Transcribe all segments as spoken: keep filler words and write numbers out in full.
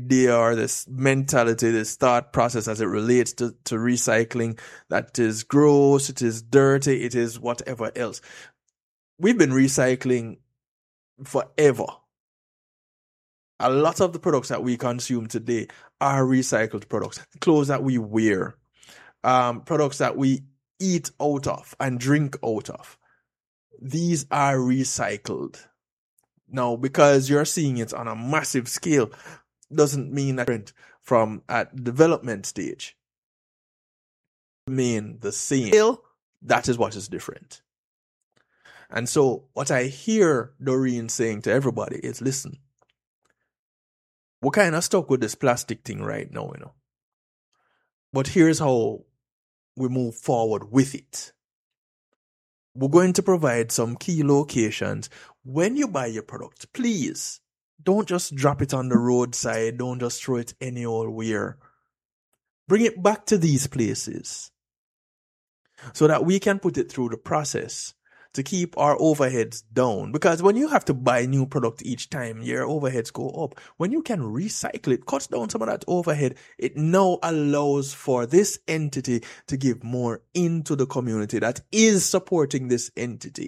idea or this mentality, this thought process as it relates to, to recycling that is gross, it is dirty, it is whatever else. We've been recycling forever. A lot of the products that we consume today are recycled products. Clothes that we wear, um, products that we eat out of and drink out of. These are recycled. Now, because you're seeing it on a massive scale, doesn't mean that from at development stage remain the same. That is what is different. And so what I hear Doreen saying to everybody is, listen, we're kind of stuck with this plastic thing right now, you know. But here's how we move forward with it. We're going to provide some key locations. When you buy your product, please don't just drop it on the roadside. Don't just throw it any old where. Bring it back to these places so that we can put it through the process to keep our overheads down. Because when you have to buy new product each time, your overheads go up. When you can recycle it, cut down some of that overhead, it now allows for this entity to give more into the community that is supporting this entity.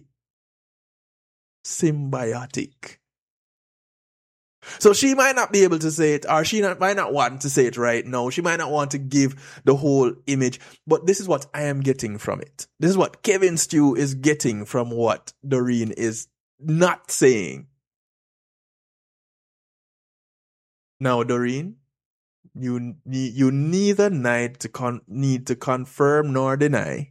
Symbiotic. So she might not be able to say it, or she not, might not want to say it right now. She might not want to give the whole image, but this is what I am getting from it. This is what Kevin Stew is getting from what Doreen is not saying. Now, Doreen, you you neither need to con- need to confirm nor deny.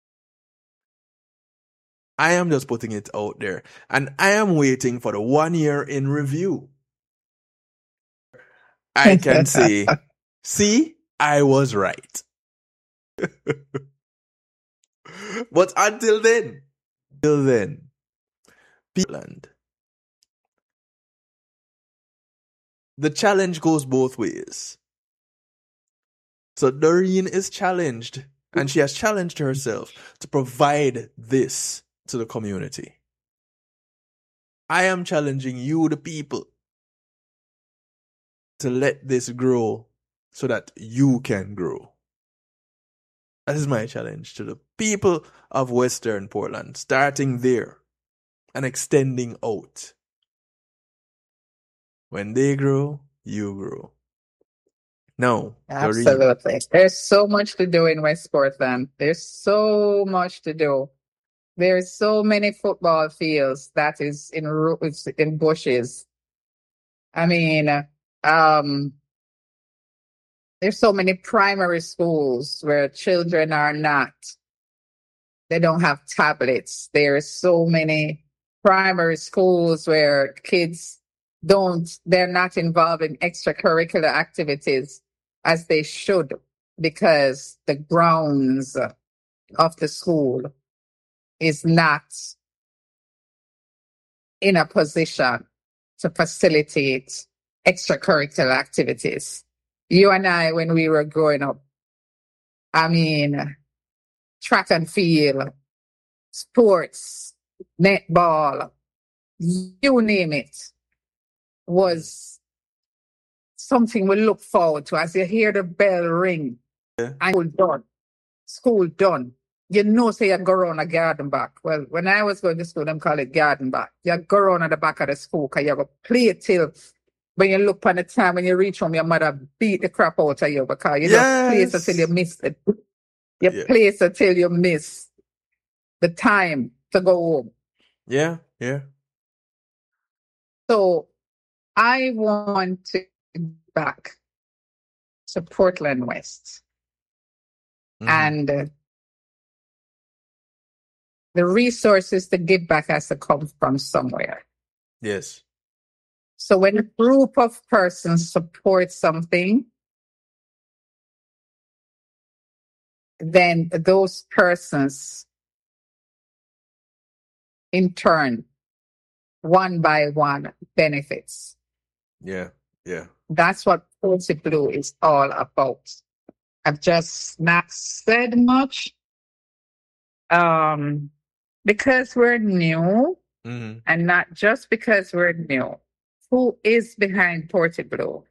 I am just putting it out there, and I am waiting for the one year in review. I can say, see, I was right. But until then, till then, Peatland. The challenge goes both ways. So Doreen is challenged, and she has challenged herself to provide this to the community. I am challenging you, the people, to let this grow so that you can grow. That is my challenge to the people of Western Portland, starting there and extending out. When they grow, you grow. No, absolutely. Doreen. There's so much to do in West Portland. There's so much to do. There's so many football fields that is in in bushes. I mean, um, there's so many primary schools where children are not, they don't have tablets. There's so many primary schools where kids don't, they're not involved in extracurricular activities as they should because the grounds of the school is not in a position to facilitate extracurricular activities. You and I, when we were growing up, I mean, track and field, sports, netball, you name it, was something we look forward to. As you hear the bell ring, yeah. And school done, school done. You know, say you go around a garden back. Well, when I was going to school, them call it garden back. You go around at the back of the school because you go play till when you look on the time, when you reach home, your mother beat the crap out of you because you yes. just place until you miss it. You yeah. place until you miss the time to go home. Yeah, yeah. So I want to get back to Portland West. Mm-hmm. And uh, the resources to give back has to come from somewhere. Yes. So when a group of persons support something, then those persons, in turn, one by one, benefits. Yeah, yeah. That's what Porty Blue is all about. I've just not said much um, because we're new, mm-hmm. and not just because we're new. Who is behind Porty Blue?